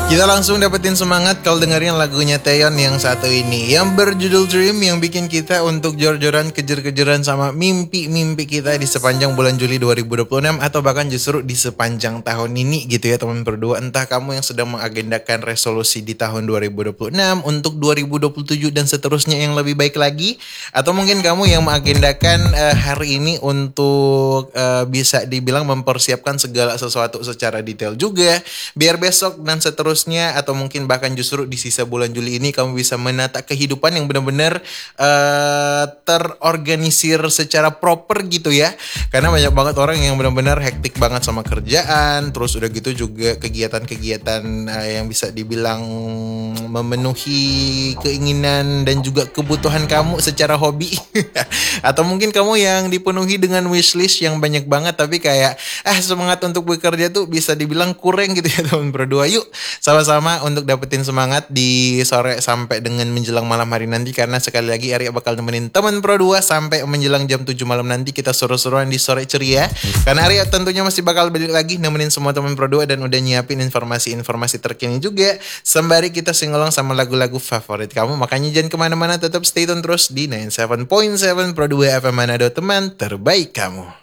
Kita langsung dapetin semangat kalau dengerin lagunya Taeyeon yang satu ini, yang berjudul Dream, yang bikin kita untuk jor-joran kejar-kejaran sama mimpi-mimpi kita di sepanjang bulan Juli 2026 atau bahkan justru di sepanjang tahun ini gitu ya teman berdua. Entah kamu yang sedang mengagendakan resolusi di tahun 2026 untuk 2027 dan seterusnya yang lebih baik lagi, atau mungkin kamu yang mengagendakan hari ini untuk bisa dibilang mempersiapkan segala sesuatu secara detail juga biar besok dan seterusnya, atau mungkin bahkan justru di sisa bulan Juli ini kamu bisa menata kehidupan yang benar-benar terorganisir secara proper gitu ya. Karena banyak banget orang yang benar-benar hektik banget sama kerjaan, terus udah gitu juga kegiatan-kegiatan yang bisa dibilang memenuhi keinginan dan juga kebutuhan kamu secara hobi. Atau mungkin kamu yang dipenuhi dengan wishlist yang banyak banget tapi kayak semangat untuk bekerja tuh bisa dibilang kurang gitu ya teman berdua. Yuk sama-sama untuk dapetin semangat di sore sampai dengan menjelang malam hari nanti, karena sekali lagi Arya bakal nemenin teman Pro 2 sampai menjelang jam 7 malam nanti. Kita seru-seruan di sore ceria, karena Arya tentunya masih bakal balik lagi nemenin semua teman Pro 2 dan udah nyiapin informasi-informasi terkini juga sembari kita singolong sama lagu-lagu favorit kamu. Makanya jangan kemana-mana, tetap stay tune terus di 97.7 Pro 2 FM Manado, teman terbaik kamu.